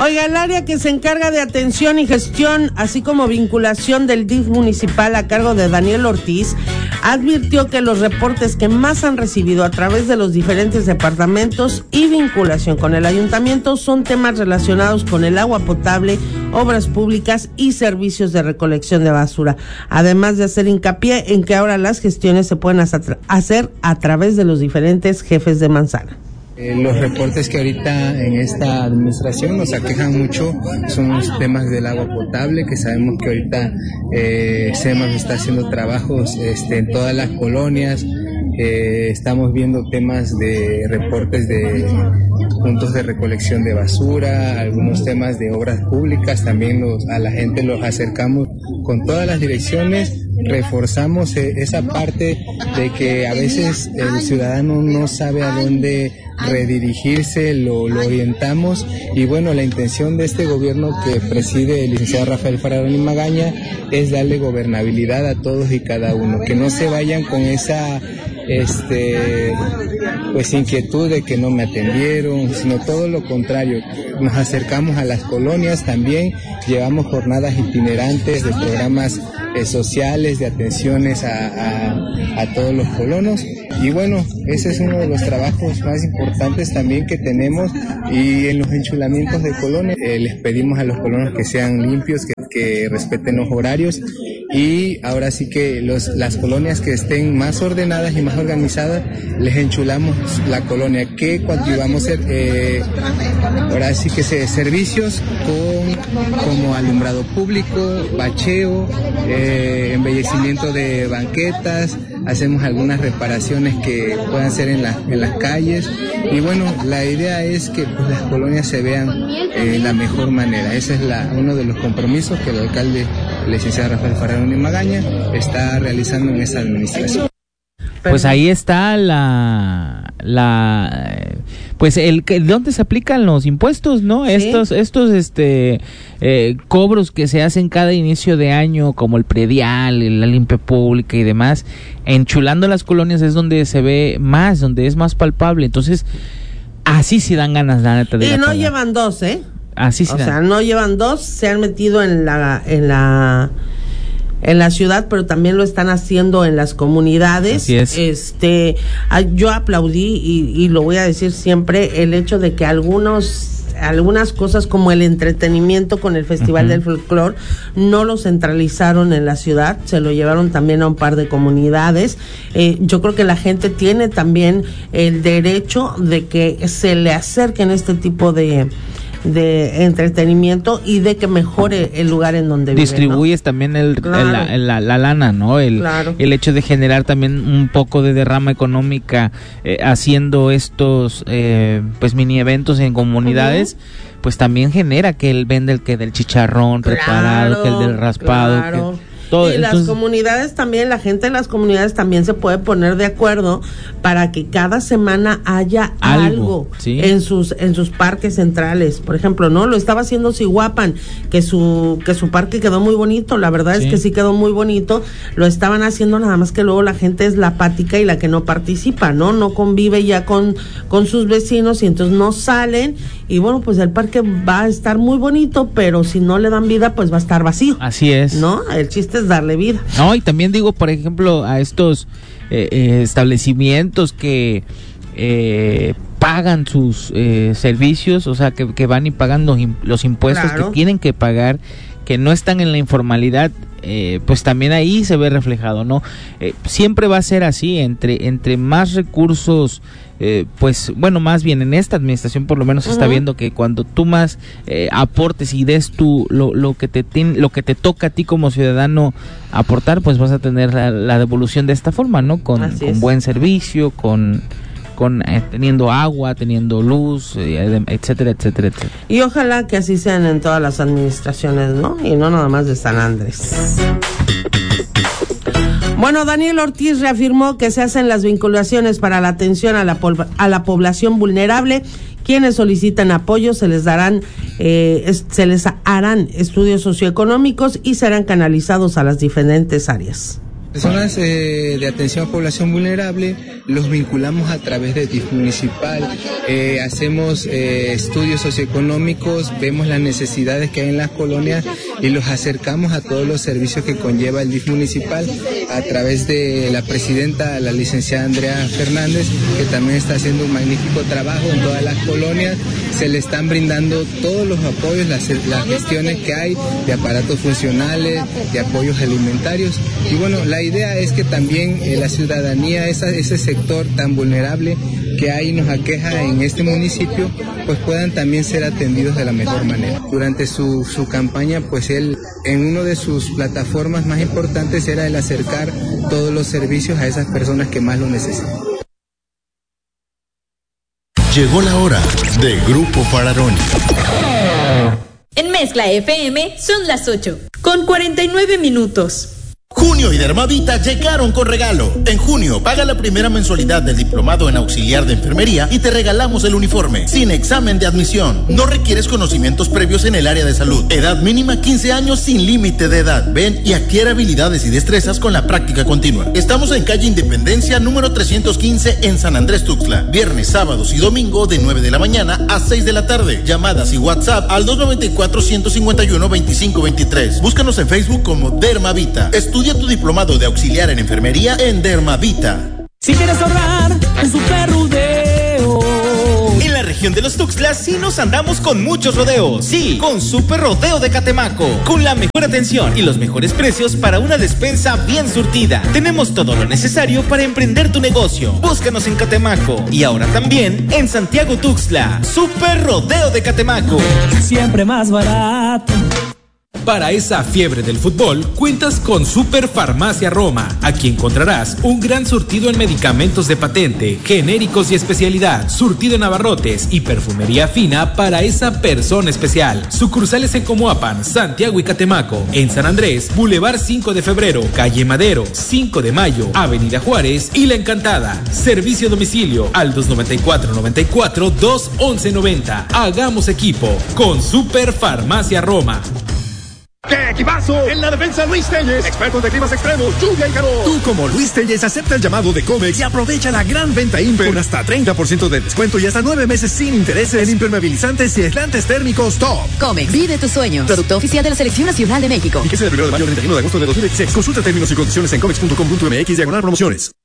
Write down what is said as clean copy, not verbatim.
Oiga, el área que se encarga de atención y gestión, así como vinculación del DIF municipal a cargo de Daniel Ortiz, advirtió que los reportes que más han recibido a través de los diferentes departamentos y vinculación con el ayuntamiento son temas relacionados con el agua potable, obras públicas y servicios de recolección de basura, además de hacer hincapié en que ahora las gestiones se pueden hacer a través de los diferentes jefes de manzana. Los reportes que ahorita en esta administración nos aquejan mucho son los temas del agua potable, que sabemos que ahorita SEMAS está haciendo trabajos en todas las colonias. Estamos viendo temas de reportes de puntos de recolección de basura, algunos temas de obras públicas, también a la gente los acercamos con todas las direcciones, reforzamos esa parte de que a veces el ciudadano no sabe a dónde redirigirse, lo orientamos, y bueno, la intención de este gobierno que preside el licenciado Rafael Fararoni Magaña es darle gobernabilidad a todos y cada uno, que no se vayan con esa pues inquietud de que no me atendieron, sino todo lo contrario. Nos acercamos a las colonias también, llevamos jornadas itinerantes de programas sociales, de atenciones a todos los colonos, y bueno, ese es uno de los trabajos más importantes también que tenemos. Y en los enchulamientos de colonias les pedimos a los colonos que sean limpios, que respeten los horarios, y ahora sí que las colonias que estén más ordenadas y más organizadas, les enchulamos la colonia, que coadyuvamos ahora sí que servicios como alumbrado público, bacheo, embellecimiento de banquetas, hacemos algunas reparaciones que puedan ser en las calles, y bueno, la idea es que pues, las colonias se vean de la mejor manera. Ese es uno de los compromisos que el alcalde, el licenciado Rafael Fararoni Magaña, está realizando en esta administración. Pues ahí está pues ¿dónde se aplican los impuestos, no? ¿Sí? Estos cobros que se hacen cada inicio de año, como el predial, la limpia pública y demás, enchulando las colonias es donde se ve más, donde es más palpable. Entonces, así sí dan ganas, la neta. Y no llevan dos, Así sí. O sea, no llevan dos, se han metido en la ciudad, pero también lo están haciendo en las comunidades. Así es. Yo aplaudí y lo voy a decir siempre, el hecho de que algunas cosas como el entretenimiento con el Festival del Folclor no lo centralizaron en la ciudad, se lo llevaron también a un par de comunidades. Yo creo que la gente tiene también el derecho de que se le acerquen este tipo de entretenimiento y de que mejore el lugar en donde vive. Distribuyes, ¿no? También la lana, ¿no? Claro. El hecho de generar también un poco de derrama económica haciendo estos pues mini eventos en comunidades, pues también genera que él vende del chicharrón preparado, que el del raspado, claro. Todo, y entonces, las comunidades también, la gente de las comunidades también se puede poner de acuerdo para que cada semana haya algo ¿sí? en sus parques centrales. Por ejemplo, ¿no? Lo estaba haciendo Zihuapan, que su parque quedó muy bonito, la verdad es que sí quedó muy bonito. Lo estaban haciendo, nada más que luego la gente es la apática y la que no participa, no convive ya con sus vecinos, y entonces no salen, y bueno, pues el parque va a estar muy bonito, pero si no le dan vida, pues va a estar vacío. Así es. ¿No? El chiste es darle vida. No, y también digo, por ejemplo, a estos establecimientos que pagan sus servicios, o sea, que van y pagan los impuestos que tienen que pagar, que no están en la informalidad, pues también ahí se ve reflejado, ¿no? Siempre va a ser así, entre más recursos, pues bueno, más bien en esta administración por lo menos se está viendo que cuando tú más aportes y des tú lo que te toca a ti como ciudadano aportar, pues vas a tener la devolución de esta forma, ¿no? Con buen servicio, con teniendo agua, teniendo luz, etcétera, etcétera, etcétera. Y ojalá que así sean en todas las administraciones, ¿no? Y no nada más de San Andrés. Bueno, Daniel Ortiz reafirmó que se hacen las vinculaciones para la atención a la población vulnerable. Quienes solicitan apoyo se les harán estudios socioeconómicos y serán canalizados a las diferentes áreas. Personas de atención a población vulnerable los vinculamos a través de DIF municipal, hacemos estudios socioeconómicos, vemos las necesidades que hay en las colonias y los acercamos a todos los servicios que conlleva el DIF municipal a través de la presidenta, la licenciada Andrea Fernández, que también está haciendo un magnífico trabajo en todas las colonias. Se le están brindando todos los apoyos, las gestiones que hay de aparatos funcionales, de apoyos alimentarios. Y bueno, la idea es que también la ciudadanía, ese sector tan vulnerable que hay nos aqueja en este municipio, pues puedan también ser atendidos de la mejor manera. Durante su campaña, pues él, en una de sus plataformas más importantes era el acercar todos los servicios a esas personas que más lo necesitan. Llegó la hora de Grupo Fararoni. En Mezcla FM son las 8, con 49 minutos. Junio y Dermavita llegaron con regalo. En junio, paga la primera mensualidad del diplomado en auxiliar de enfermería y te regalamos el uniforme, sin examen de admisión. No requieres conocimientos previos en el área de salud. Edad mínima 15 años sin límite de edad. Ven y adquiere habilidades y destrezas con la práctica continua. Estamos en calle Independencia, número 315 en San Andrés Tuxtla. Viernes, sábados y domingo de 9 de la mañana a 6 de la tarde. Llamadas y WhatsApp al 294-151-2523. Búscanos en Facebook como Dermavita. Estudia tu diplomado de auxiliar en enfermería en Dermavita. Si quieres ahorrar, un super rodeo. En la región de los Tuxtlas sí nos andamos con muchos rodeos. Sí, con Super Rodeo de Catemaco. Con la mejor atención y los mejores precios para una despensa bien surtida. Tenemos todo lo necesario para emprender tu negocio. Búscanos en Catemaco. Y ahora también en Santiago Tuxtla. Super Rodeo de Catemaco. Siempre más barato. Para esa fiebre del fútbol, cuentas con Super Farmacia Roma. Aquí encontrarás un gran surtido en medicamentos de patente, genéricos y especialidad, surtido en abarrotes y perfumería fina para esa persona especial. Sucursales en Comoapan, Santiago y Catemaco. En San Andrés, Boulevard 5 de Febrero, Calle Madero, 5 de Mayo, Avenida Juárez y La Encantada. Servicio a domicilio al 294-94-211-90. Hagamos equipo con Super Farmacia Roma. ¡Qué equipazo! En la defensa, Luis Telles, expertos de climas extremos, lluvia y calor. Tú, como Luis Telles, acepta el llamado de Comex y aprovecha la gran venta Imper con hasta 30% de descuento y hasta 9 meses sin intereses en impermeabilizantes y aislantes térmicos top. Comex, vive tus sueños. Producto oficial de la Selección Nacional de México. Fíjese del 1 de mayo al 31 de agosto de 2016. Consulta términos y condiciones en comex.com.mx/promociones.